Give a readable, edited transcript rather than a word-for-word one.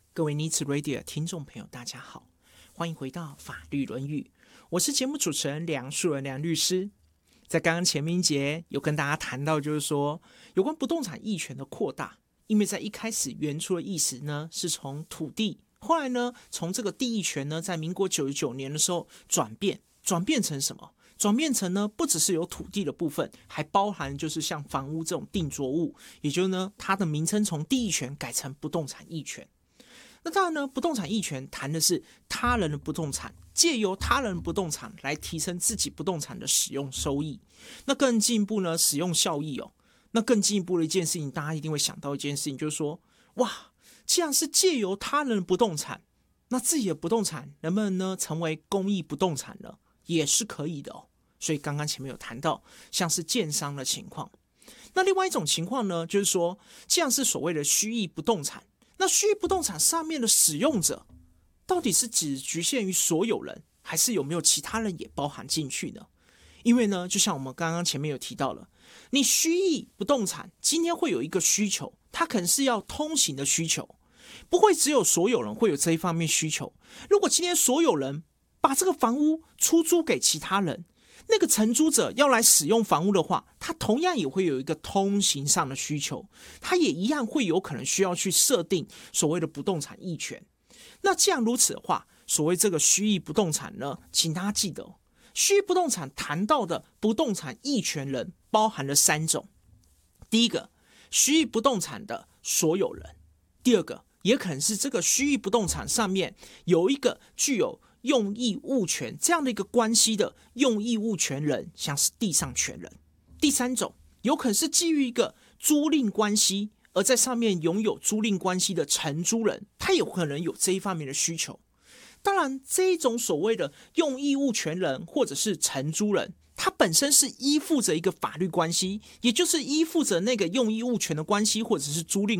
各位尼茨 Radio 的听众朋友，大家好，欢迎回到法律论语，我是节目主持人梁树人梁律师。在刚刚前面一节有跟大家谈到，就是说有关不动产役权的扩大，因为在一开始原初的意思呢是从土地，后来呢从这个地役权呢，在民国99年的时候转变成什么？转变成呢，不只是有土地的部分，还包含就是像房屋这种定着物，也就是呢，它的名称从地役权改成不动产役权。那当然呢，不动产役权谈的是他人的不动产，借由他人的不动产来提升自己不动产的使用收益。那更进一步呢，使用效益哦。那更进一步的一件事情，大家一定会想到一件事情，就是说，哇，既然是借由他人的不动产，那自己的不动产能不能呢成为公益不动产呢？也是可以的哦。所以刚刚前面有谈到，像是建商的情况。那另外一种情况呢，就是说，既然是所谓的虚役不动产，那虚役不动产上面的使用者，到底是只局限于所有人，还是有没有其他人也包含进去呢？因为呢，就像我们刚刚前面有提到了，你虚役不动产今天会有一个需求，它可能是要通行的需求，不会只有所有人会有这一方面需求。如果今天所有人把这个房屋出租给其他人，那个承租者要来使用房屋的话，他同样也会有一个通行上的需求，他也一样会有可能需要去设定所谓的不动产役权。那既然如此的话，所谓这个虚役不动产呢，请大家记得，虚役不动产谈到的不动产役权人包含了3种。第一个，虚役不动产的所有人；第二个，也可能是这个虚役不动产上面有一个具有用益物权这样的一个关系的用益物权人，像是地上权人。第三种，有可能是基于一个租赁关系，而在上面拥有租赁关系的承租人，他也可能有这一方面的需求。当然，这一种所谓的用益物权人或者是承租人，他本身是依附着一个法律关系，也就是依附着那个用益物权的关系或者是租赁